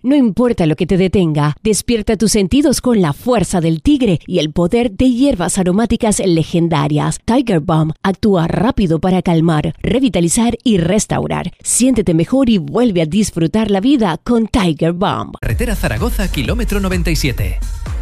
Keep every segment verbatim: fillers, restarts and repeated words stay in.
No importa lo que te detenga, despierta tus sentidos con la fuerza del tigre y el poder de hierbas aromáticas legendarias. Tiger Balm actúa rápido para calmar, revitalizar y restaurar. Siéntete mejor y vuelve a disfrutar la vida con Tiger Balm. Carretera Zaragoza, kilómetro noventa y siete.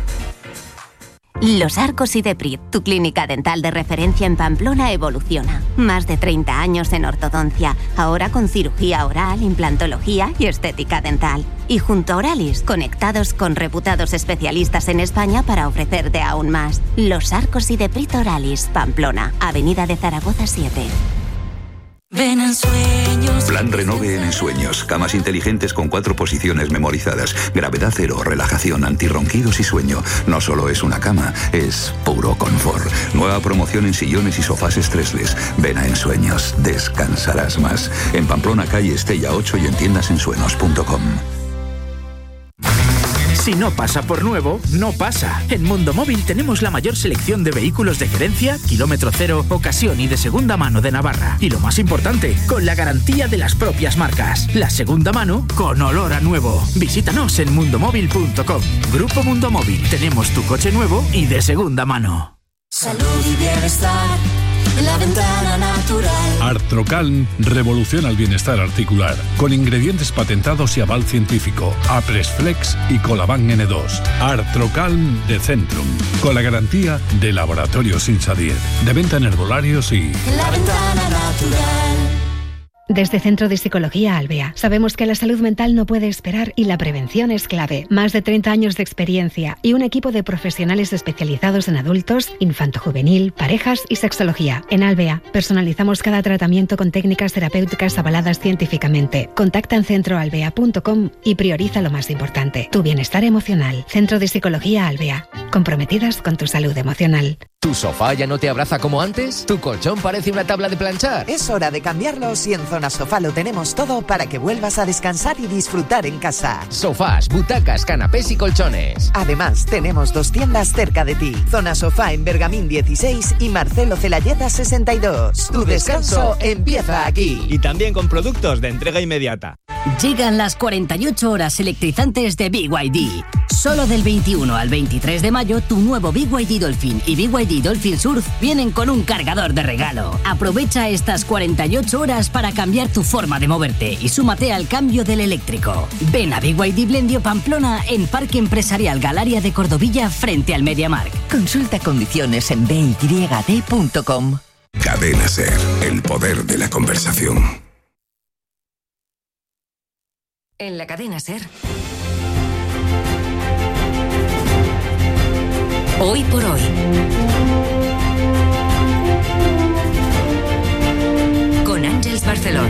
Los Arcos y Deprit, tu clínica dental de referencia en Pamplona, evoluciona. Más de treinta años en ortodoncia, ahora con cirugía oral, implantología y estética dental. Y junto a Oralis, conectados con reputados especialistas en España para ofrecerte aún más. Los Arcos y Deprit Oralis, Pamplona, Avenida de Zaragoza siete. Ven en sueños. Plan Renove en Ensueños. Camas inteligentes con cuatro posiciones memorizadas. Gravedad cero, relajación, antirronquidos y sueño. No solo es una cama, es puro confort. Nueva promoción en sillones y sofás estresles. Ven a Ensueños. Descansarás más. En Pamplona, calle Estella ocho y en tiendas ensueños punto com. Si no pasa por nuevo, no pasa. En Mundo Móvil tenemos la mayor selección de vehículos de gerencia, kilómetro cero, ocasión y de segunda mano de Navarra. Y lo más importante, con la garantía de las propias marcas. La segunda mano con olor a nuevo. Visítanos en mundo móvil punto com. Grupo Mundo Móvil. Tenemos tu coche nuevo y de segunda mano. Salud y bienestar. La ventana natural. Artrocalm revoluciona el bienestar articular con ingredientes patentados y aval científico. Apresflex y Colaban ene dos. Artrocalm de Centrum, con la garantía de Laboratorios Insadir. De venta en herbolarios y... La ventana natural. Desde Centro de Psicología Albea, sabemos que la salud mental no puede esperar y la prevención es clave. Más de treinta años de experiencia y un equipo de profesionales especializados en adultos, infanto-juvenil, parejas y sexología. En Albea, personalizamos cada tratamiento con técnicas terapéuticas avaladas científicamente. Contacta en centro albea punto com y prioriza lo más importante, tu bienestar emocional. Centro de Psicología Albea, comprometidas con tu salud emocional. ¿Tu sofá ya no te abraza como antes? ¿Tu colchón parece una tabla de planchar? Es hora de cambiarlos y en Zona Sofá lo tenemos todo para que vuelvas a descansar y disfrutar en casa. Sofás, butacas, canapés y colchones. Además, tenemos dos tiendas cerca de ti. Zona Sofá en Bergamín dieciséis y Marcelo Celayeta sesenta y dos. Tu descanso empieza aquí. Y también con productos de entrega inmediata. Llegan las cuarenta y ocho horas electrizantes de B Y D. Solo del veintiuno al veintitrés de mayo, tu nuevo B Y D Dolphin y B Y D Dolphin Surf vienen con un cargador de regalo. Aprovecha estas cuarenta y ocho horas para cambiar tu forma de moverte y súmate al cambio del eléctrico. Ven a B Y D Blendio Pamplona en Parque Empresarial Galaria de Cordovilla frente al MediaMarkt. Consulta condiciones en b y d punto com. Cadena SER, el poder de la conversación. En la cadena SER. Hoy por hoy. Con Ángeles Barceló.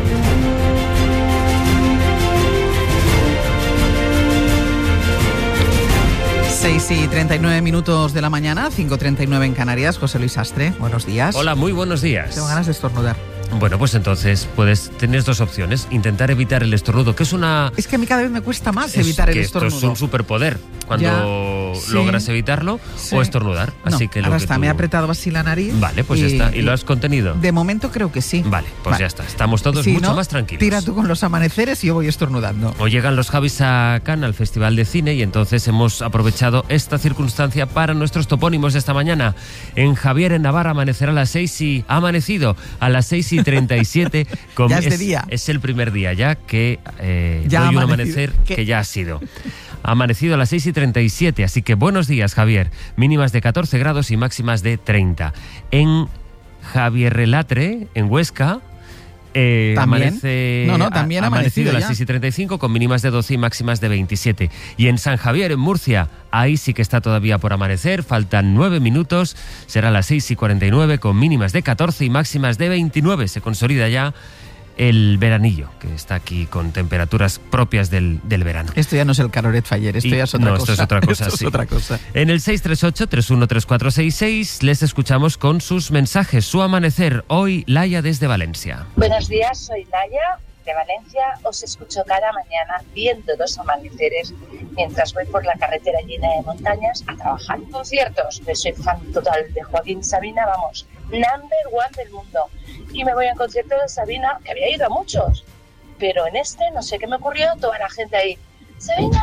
seis y treinta y nueve minutos de la mañana, cinco y treinta y nueve en Canarias. José Luis Astre, buenos días. Hola, muy buenos días. Tengo ganas de estornudar. Bueno, pues entonces puedes tener dos opciones. Intentar evitar el estornudo, que es una... Es que a mí cada vez me cuesta más es evitar el que estornudo. Esto es un superpoder cuando ya, logras sí, evitarlo sí. o estornudar. No, Así que lo ahora que está, tú... me he apretado así la nariz. Vale, pues y, ya está. ¿Y, y lo has contenido? De momento creo que sí. Vale, pues vale. ya está. Estamos todos si mucho no, más tranquilos. Tira tú con los amaneceres y yo voy estornudando. Hoy llegan los Javis a Cannes, al Festival de Cine, y entonces hemos aprovechado esta circunstancia para nuestros topónimos de esta mañana. En Javier, en Navarra, amanecerá a las seis y... Ha amanecido a las seis y treinta y siete. Con, ya es de es, día. Es el primer día ya que eh, ya doy un amanecido. amanecer ¿Qué? que ya ha sido. Ha amanecido a las seis y treinta y siete, así que buenos días, Javier. Mínimas de catorce grados y máximas de treinta. En Javier Relatre, en Huesca... Eh, ¿También? Amanece, no, no, también ha amanecido, amanecido a las ya. seis y treinta y cinco con mínimas de doce y máximas de veintisiete. Y en San Javier, en Murcia, ahí sí que está todavía por amanecer, faltan nueve minutos, será a las seis y cuarenta y nueve con mínimas de catorce y máximas de veintinueve. Se consolida ya el veranillo, que está aquí con temperaturas propias del, del verano. Esto ya no es el Caroret Faller, esto y, ya es otra no, cosa. Esto es otra cosa, esto sí. es otra cosa. En el seis tres ocho, tres uno tres cuatro seis seis les escuchamos con sus mensajes. Su amanecer, hoy Laia desde Valencia. Buenos días, soy Laia de Valencia. Os escucho cada mañana viendo los amaneceres mientras voy por la carretera llena de montañas a trabajar. Conciertos, que soy fan total de Joaquín Sabina, vamos, number one del mundo. Y me voy a un concierto de Sabina, que había ido a muchos, pero en este, no sé qué me ocurrió, toda la gente ahí, Sabina,